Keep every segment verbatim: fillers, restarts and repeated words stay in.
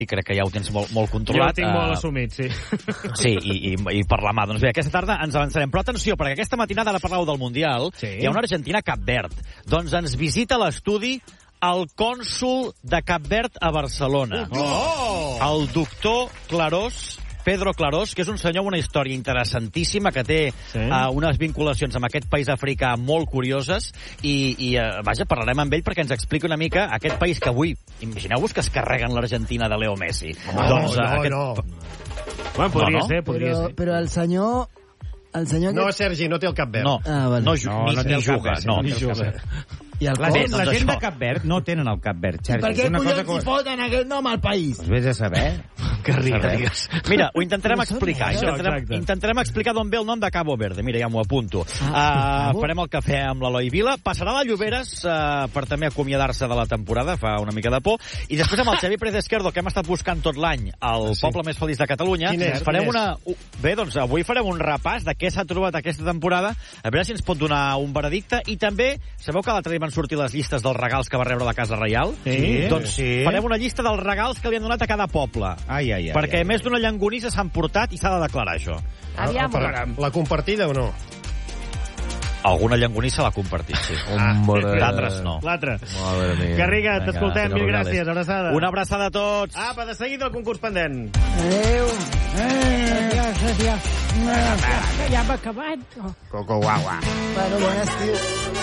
i crec que ja ho tens molt, molt Jo controlat. ho tinc molt assumit, sí. Sí, i, i, i per la mà. Doncs bé, aquesta tarda ens avançarem. Però atenció, perquè aquesta matinada, ara parlàveu del Mundial, Sí. hi ha una Argentina a Cap Verd. Doncs ens visita a l'estudi el cònsol de Cap Verd a Barcelona. Oh! El doctor Clarós, Pedro Clarós, que és un senyor amb una història interessantíssima, que té Sí. uh, unes vinculacions amb aquest país africà molt curioses, i, i uh, vaja, parlarem amb ell perquè ens expliqui una mica aquest país que avui, imagineu-vos que es carreguen l'Argentina de Leo Messi. No, doncs, uh, no, aquest... no. Bueno, podria No, no. ser, podria Però, ser. però el senyor... El senyor No, que... Sergi, no té el cap verd. No, Ah, vale. no, ju- No, ni, no té ni el cap juga, verd, no. ni juga. I el La cop? gent, doncs la gent això. de Cap Verd no tenen el Cap Verd, Sergi. Per què És una cosa collons que... hi foten aquest nom al país? Pues vés a saber. Que rigues. Mira, ho intentarem Però són explicar. això, Intentarem, exacte. intentarem explicar d'on ve el nom de Cabo Verde. Mira, ja m'ho apunto. Ah, Uh, farem el cafè amb l'Eloi Vila. Passarà a la Lloberes uh, per també acomiadar-se de la temporada. Fa una mica de por. I després amb el Xavi Pérez Esquerdo, que hem estat buscant tot l'any el Sí. poble més feliç de Catalunya. Quin és? Farem Quin és? una... u- Bé, doncs avui farem un repàs de què s'ha trobat aquesta temporada. A veure si ens pot donar un veredicte. I també, sabeu que l'altre dia van sortir les llistes dels regals que va rebre la Casa Reial? Sí. Doncs Sí. farem una llista dels regals que li han donat a cada poble. Ai, ai, ai. Perquè ai, més d'una llangonissa s'han portat i s'ha de declarar això. Aviam. Per- La compartida o no? Alguna llangonissa l'ha compartit, sí. Hombre. D'altres no. L'altre. Madre mía. Garriga, Vinga, t'escoltem, que no mil regales. gràcies, abraçada. Una abraçada a tots. Apa, de seguida el concurs pendent. Adéu. Adiós, adiós. No, ja m'ha acabat. Oh. Coco guagua. Bueno, bon estiu.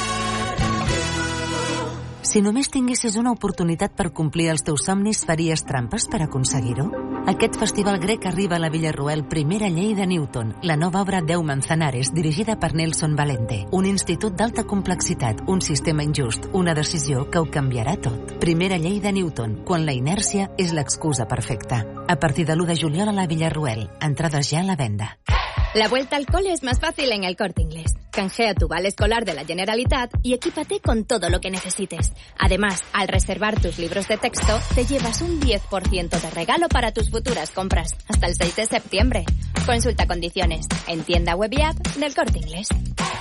Si només tinguessis una oportunitat per complir els teus somnis, faries trampes per aconseguir-ho? Aquest festival grec arriba a la Villarroel Primera Llei de Newton, la nova obra Deu Manzanares, dirigida per Nelson Valente. Un institut d'alta complexitat, un sistema injust, una decisió que ho canviarà tot. Primera Llei de Newton, quan la inèrcia és l'excusa perfecta. A partir de l'u de juliol a la Villarroel. Entrades ja a la venda. La vuelta al cole es más fácil en El Corte Inglés. Canjea tu vale escolar de la Generalitat y equípate con todo lo que necesites. Además, al reservar tus libros de texto, te llevas un diez por ciento de regalo para tus futuras compras, hasta el seis de septiembre. Consulta condiciones en tienda web y app del Corte Inglés.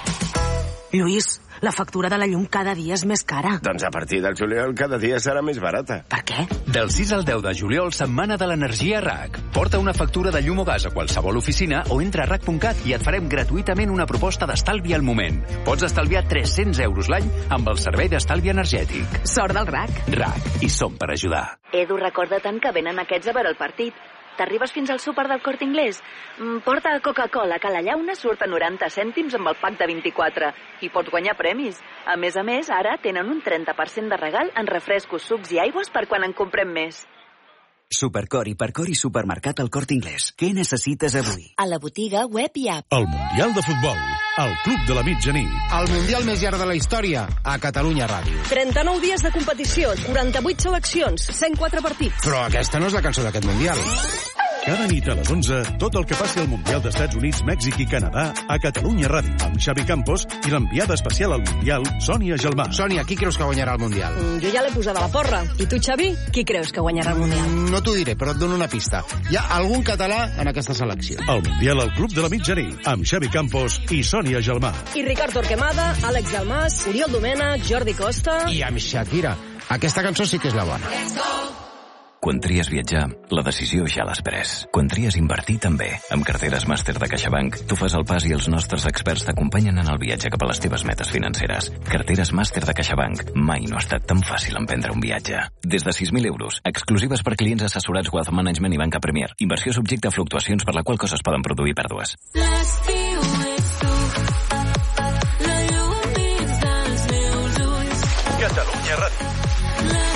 Lluís, la factura de la llum cada dia és més cara. Doncs a partir del juliol cada dia serà més barata. Per què? Del sis al deu de juliol, Setmana de l'Energia RAC. Porta una factura de llum o gas a qualsevol oficina o entra a rac punt cat i et farem gratuïtament una proposta d'estalvi al moment. Pots estalviar tres-cents euros l'any amb el servei d'estalvi energètic. Sort del RAC. RAC. I som per ajudar. Edu, recorda tant que venen aquests a veure el partit. T'arribes fins al súper del Corte Inglés? Mm, porta Coca-Cola, que la llauna surt a noranta cèntims amb el pack de vint-i-quatre. I pots guanyar premis. A més a més, ara tenen un trenta per cent de regal en refrescos, sucs i aigües per quan en comprem més. Supercor, Hipercor i Supermercat El Corte Inglés. Què necessites avui? A la botiga, web i app. El Mundial de Futbol, al Club de la Mitjanit. El Mundial més llarg de la història, a Catalunya Ràdio. trenta-nou dies de competició, quaranta-vuit seleccions, cent quatre partits. Però aquesta no és la cançó d'aquest Mundial. Cada nit a les onze, tot el que passi al Mundial d'Estats Units, Mèxic i Canadà a Catalunya Ràdio, amb Xavi Campos i l'enviada especial al Mundial, Sònia Gelmà. Sònia, qui creus que guanyarà el Mundial? Mm, jo ja l'he posada a la porra. I tu, Xavi, qui creus que guanyarà el Mundial? Mm, no t'ho diré, però et dono una pista. Hi ha algun català en aquesta selecció. El Mundial al Club de la Mitjanit, amb Xavi Campos i Sònia Gelmà. I Ricard Torquemada, Àlex Dalmas, Oriol Domènech, Jordi Costa... I amb Shakira. Aquesta cançó sí que és la bona. Quan tries viatjar, la decisió ja l'has pres. Quan tries invertir, també. Amb carteres màster de CaixaBank, tu fas el pas i els nostres experts t'acompanyen en el viatge cap a les teves metes financeres. Carteres màster de CaixaBank. Mai no ha estat tan fàcil emprendre un viatge. Des de sis mil euros, exclusives per clients assessorats Wealth Management i Banca Premier. Inversió subjecte a fluctuacions per la qual cosa es poden produir pèrdues. L'estiu és tu, la llum dins dels meus ulls. Catalunya Ràdio.